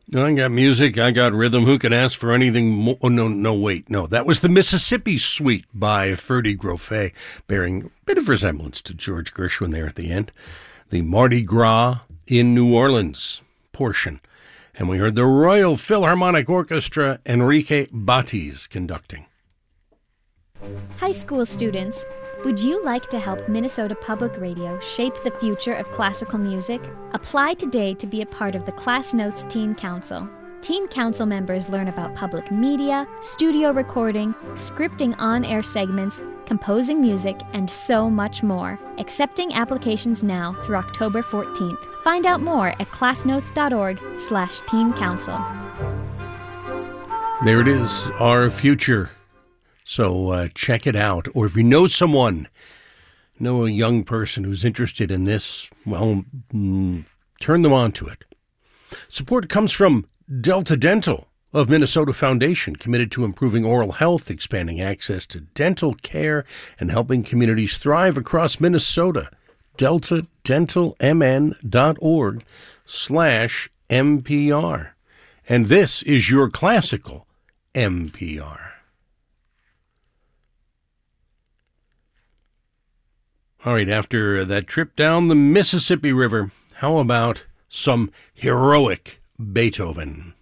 I got music, I got rhythm. Who can ask for anything more? Oh, no, wait. No, that was the Mississippi Suite by Ferdy Groffet, bearing a bit of resemblance to George Gershwin there at the end. The Mardi Gras in New Orleans portion. And we heard the Royal Philharmonic Orchestra, Enrique Batiz, conducting. High school students, would you like to help Minnesota Public Radio shape the future of classical music? Apply today to be a part of the Class Notes Teen Council. Teen Council members learn about public media, studio recording, scripting on-air segments, composing music, and so much more. Accepting applications now through October 14th. Find out more at classnotes.org/Teen Council. There it is, our future. So check it out. Or if you know someone, know a young person who's interested in this, well, turn them on to it. Support comes from Delta Dental of Minnesota Foundation, committed to improving oral health, expanding access to dental care, and helping communities thrive across Minnesota. DeltaDentalMN.org/MPR. And this is your classical MPR. All right, after that trip down the Mississippi River, how about some heroic Beethoven?